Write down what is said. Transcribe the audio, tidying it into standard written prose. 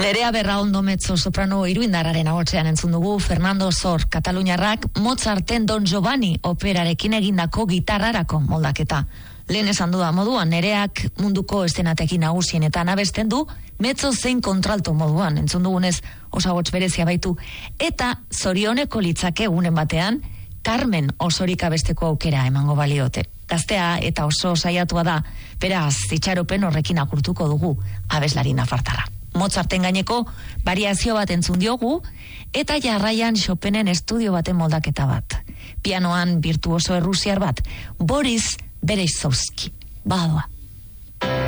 Nerea Berraondo mezzo soprano iruindarraren ahotsean entzun dugu. Fernando Sor, Kataluniarrak Mozarten Don Giovanni operarekin egindako gitarrarako moldaketa. Lehen esan duda moduan, Nereak munduko estenatekin nagusienetan abesten du, mezzo zein kontralto moduan, entzun dugunez osagots berezia baitu. Eta zorioneko litzake egunen batean, Carmen Osorik abesteko aukera emango baliote. Gaztea eta oso saiatua da, beraz, itxaropen horrekin agurtuko dugu abeslari nafartarra. Mozarten gaineko variazio bat entzun diogu, eta jarraian Chopinen estudio baten moldaketa bat. Pianoan virtuoso errusiar bat, Boris Berezovski. Badoa.